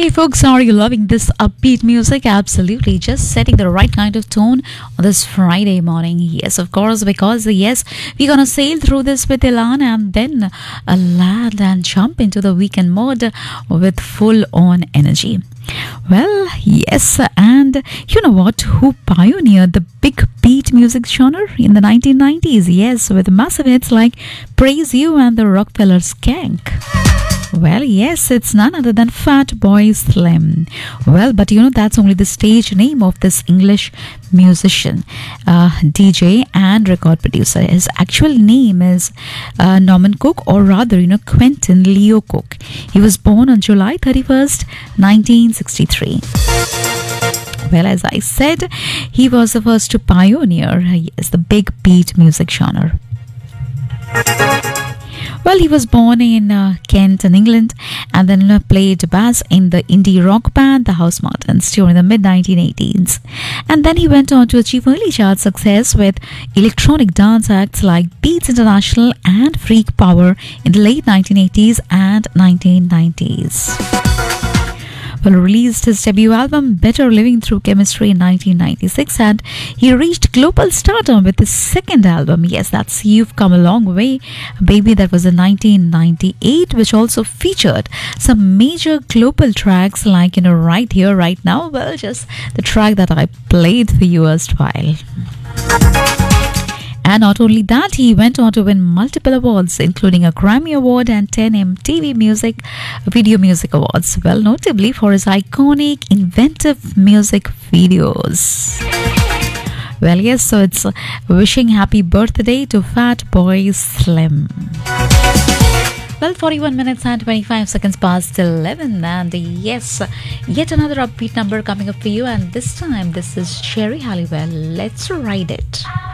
Hey folks, are you loving this upbeat music? Absolutely, just setting the right kind of tone on this Friday morning. Yes, of course, because yes, we're gonna sail through this with Elan and then land and jump into the weekend mode with full on energy. Well, yes, and you know what? Who pioneered the big beat music genre in the 1990s? Yes, with massive hits like Praise You and the Rockefeller Skank. Well, yes, it's none other than Fat Boy Slim. Well, but you know, that's only the stage name of this English musician, DJ, and record producer. His actual name is Norman Cook, or rather, Quentin Leo Cook. He was born on July 31st, 1963. Well, as I said, he was the first to pioneer the big beat music genre. Well, he was born in Kent in England and then played bass in the indie rock band The House Martins during the mid-1980s. And then he went on to achieve early chart success with electronic dance acts like Beats International and Freak Power in the late 1980s and 1990s. Well, released his debut album Better Living Through Chemistry in 1996, and he reached global stardom with his second album. Yes, that's You've Come a Long Way, Baby. That was in 1998, which also featured some major global tracks like, Right Here, Right Now. Well, just the track that I played for you erstwhile. And not only that, he went on to win multiple awards, including a Grammy Award and 10 MTV Video Music Awards, well, notably for his iconic, inventive music videos. Well, yes, so it's wishing happy birthday to Fat Boy Slim. Well, 41 minutes and 25 seconds past 11, and yes, yet another upbeat number coming up for you, and this time this is Sherry Halliwell. Let's ride it.